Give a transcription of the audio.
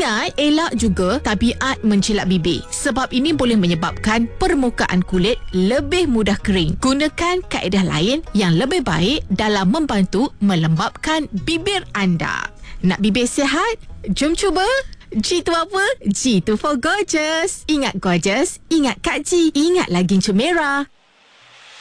Ingat, elak juga tabiat mencilak bibir. Sebab ini boleh menyebabkan permukaan kulit lebih mudah kering. Gunakan kaedah lain yang lebih baik dalam membantu melembapkan bibir anda. Nak bibir sihat? Jom cuba. G tu apa? G tu for gorgeous. Ingat gorgeous, ingat Kak G, ingat lagi gincu merah.